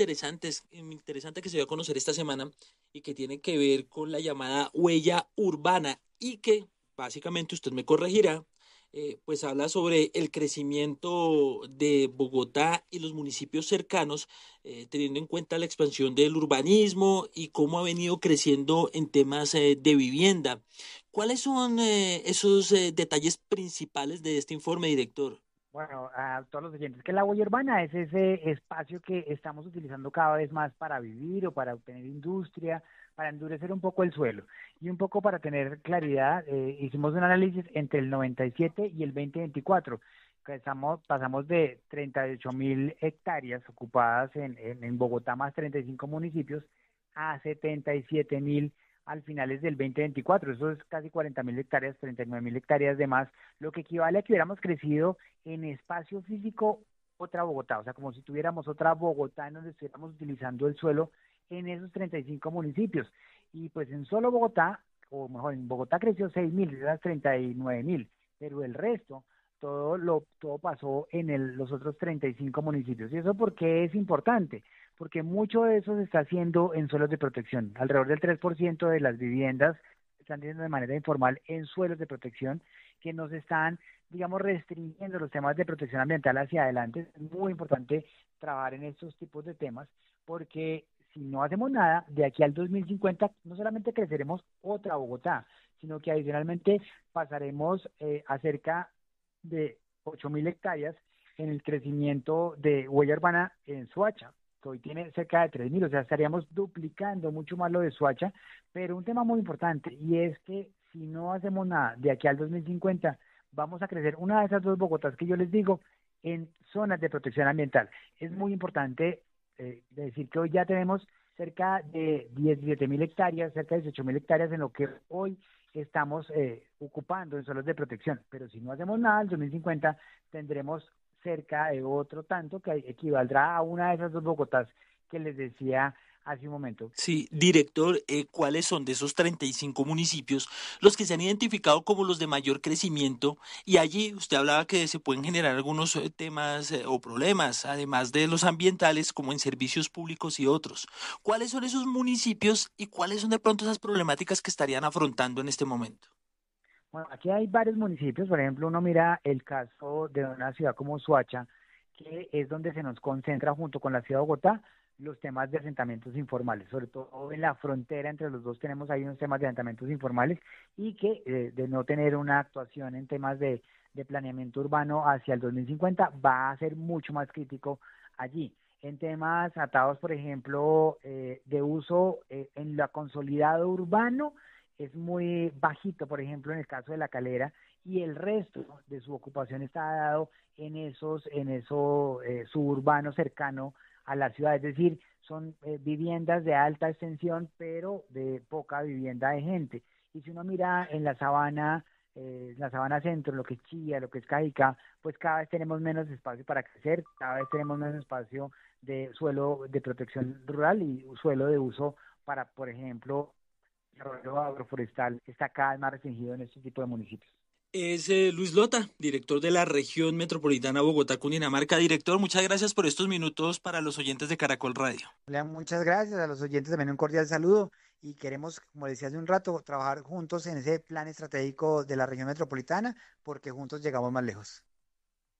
interesante que se dio a conocer esta semana y que tiene que ver con la llamada huella urbana y que básicamente usted me corregirá, pues habla sobre el crecimiento de Bogotá y los municipios cercanos, teniendo en cuenta la expansión del urbanismo y cómo ha venido creciendo en temas de vivienda. ¿Cuáles son esos detalles principales de este informe, director? Bueno, a todos los oyentes, que la huella urbana es ese espacio que estamos utilizando cada vez más para vivir o para obtener industria, para endurecer un poco el suelo y un poco para tener claridad. Hicimos un análisis entre el 97 y el 2024, que pasamos de 38.000 hectáreas ocupadas en Bogotá más 35 municipios a 77.000 al finales del 2024. Eso es casi 40.000 hectáreas, 39.000 hectáreas de más, lo que equivale a que hubiéramos crecido en espacio físico otra Bogotá, o sea, como si tuviéramos otra Bogotá en donde estuviéramos utilizando el suelo en esos 35 municipios. Y pues en solo Bogotá, o mejor, en Bogotá creció 6.000, esas 39.000, pero el resto, todo pasó en los otros 35 municipios. ¿Y eso por qué es importante? Porque mucho de eso se está haciendo en suelos de protección. Alrededor del 3% de las viviendas se están haciendo de manera informal en suelos de protección que nos están, digamos, restringiendo los temas de protección ambiental hacia adelante. Es muy importante trabajar en estos tipos de temas porque si no hacemos nada, de aquí al 2050 no solamente creceremos otra Bogotá, sino que adicionalmente pasaremos a cerca de 8.000 hectáreas en el crecimiento de huella urbana en Soacha, que hoy tiene cerca de 3.000, o sea, estaríamos duplicando mucho más lo de Soacha, pero un tema muy importante, y es que si no hacemos nada de aquí al 2050, vamos a crecer una de esas dos Bogotás que yo les digo en zonas de protección ambiental. Es muy importante decir que hoy ya tenemos cerca de 17.000 hectáreas, cerca de 18.000 hectáreas en lo que hoy estamos ocupando en suelos de protección, pero si no hacemos nada, en 2050 tendremos cerca de otro tanto que equivaldrá a una de esas dos Bogotás que les decía hace un momento. Sí, director, ¿cuáles son de esos 35 municipios los que se han identificado como los de mayor crecimiento? Y allí usted hablaba que se pueden generar algunos temas o problemas, además de los ambientales, como en servicios públicos y otros. ¿Cuáles son esos municipios y cuáles son de pronto esas problemáticas que estarían afrontando en este momento? Bueno, aquí hay varios municipios, por ejemplo, uno mira el caso de una ciudad como Soacha, que es donde se nos concentra junto con la ciudad de Bogotá los temas de asentamientos informales, sobre todo en la frontera entre los dos tenemos ahí unos temas de asentamientos informales y que de no tener una actuación en temas de planeamiento urbano hacia el 2050 va a ser mucho más crítico allí. En temas atados, por ejemplo, de uso en lo consolidado urbano, es muy bajito, por ejemplo, en el caso de La Calera, y el resto de su ocupación está dado en eso suburbano cercano a la ciudad, es decir, son viviendas de alta extensión, pero de poca vivienda de gente. Y si uno mira en la sabana centro, lo que es Chía, lo que es Cajicá, pues cada vez tenemos menos espacio para crecer, cada vez tenemos menos espacio de suelo de protección rural y suelo de uso para, por ejemplo, desarrollo agroforestal está cada vez más restringido en este tipo de municipios. Es Luis Lota, director de la región metropolitana Bogotá-Cundinamarca. Director, muchas gracias por estos minutos para los oyentes de Caracol Radio. Muchas gracias a los oyentes, también un cordial saludo y queremos, como decía hace un rato, trabajar juntos en ese plan estratégico de la región metropolitana porque juntos llegamos más lejos.